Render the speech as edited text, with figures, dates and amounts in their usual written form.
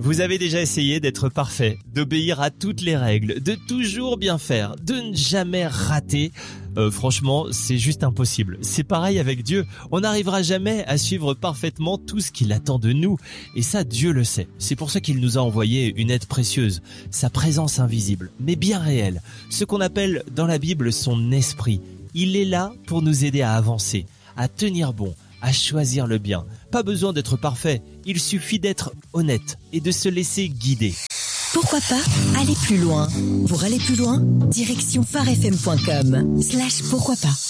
Vous avez déjà essayé d'être parfait, d'obéir à toutes les règles, de toujours bien faire, de ne jamais rater. Franchement, c'est juste impossible. C'est pareil avec Dieu. On n'arrivera jamais à suivre parfaitement tout ce qu'il attend de nous. Et ça, Dieu le sait. C'est pour ça qu'il nous a envoyé une aide précieuse. Sa présence invisible, mais bien réelle. Ce qu'on appelle dans la Bible son esprit. Il est là pour nous aider à avancer, à tenir bon, à choisir le bien. Pas besoin d'être parfait. Il suffit d'être honnête et de se laisser guider. Pourquoi pas aller plus loin? Pour aller plus loin, direction pharefm.com/pourquoi pas.